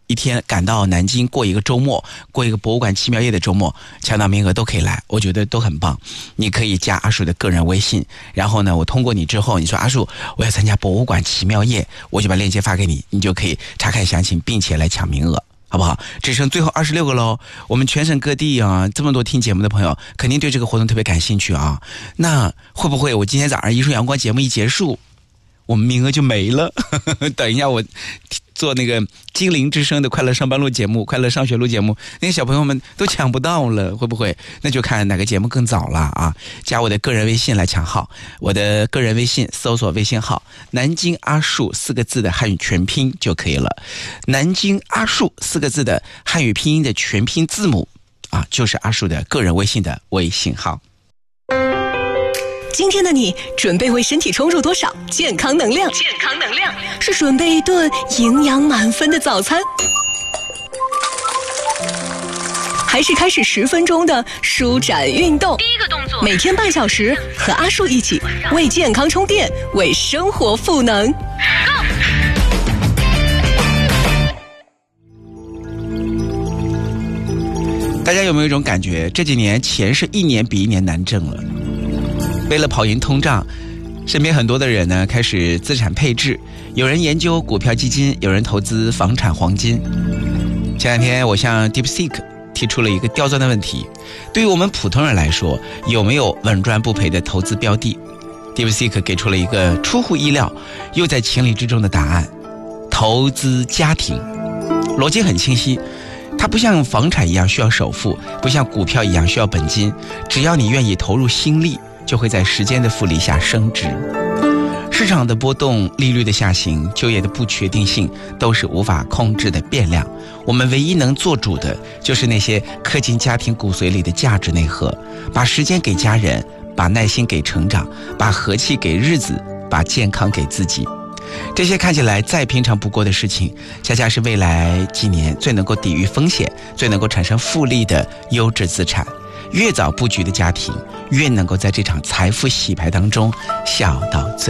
一天赶到南京过一个周末，过一个博物馆奇妙夜的周末，抢到名额都可以来，我觉得都很棒。你可以加阿树的个人微信，然后呢，我通过你之后，你说阿树我要参加博物馆奇妙夜，我就把链接发给你，你就可以查看详情，并且来抢名额。好不好？只剩最后26个喽。我们全省各地啊，这么多听节目的朋友，肯定对这个活动特别感兴趣啊。那会不会我今天早上一束阳光节目一结束，我们名额就没了？等一下我做那个精灵之声的快乐上班路节目、快乐上学路节目，那些小朋友们都抢不到了，会不会？那就看哪个节目更早了啊！加我的个人微信来抢号，我的个人微信搜索微信号南京阿树4个字的汉语全拼就可以了。南京阿树4个字的汉语拼音的全拼字母啊，就是阿树的个人微信的微信号。 今天的你准备为身体充入多少健康能量？是准备一顿营养满分的早餐，还是开始10分钟的舒展运动？ 第一个动作， 每天半小时，和阿树一起为健康充电，为生活赋能。 大家有没有一种感觉，这几年钱是一年比一年难挣了？为了跑赢通胀，身边很多的人呢开始资产配置，有人研究股票基金，有人投资房产黄金。前两天我向 DeepSeek 提出了一个刁钻的问题，对于我们普通人来说，有没有稳赚不赔的投资标的？ DeepSeek 给出了一个出乎意料又在情理之中的答案：投资家庭。逻辑很清晰，它不像房产一样需要首付，不像股票一样需要本金，只要你愿意投入心力，就会在时间的复利下升值。市场的波动、利率的下行、就业的不确定性，都是无法控制的变量。我们唯一能做主的，就是那些刻进家庭骨髓里的价值内核，把时间给家人，把耐心给成长，把和气给日子，把健康给自己。这些看起来再平常不过的事情，恰恰是未来几年最能够抵御风险、最能够产生复利的优质资产。越早布局的家庭，越能够在这场财富洗牌当中笑到最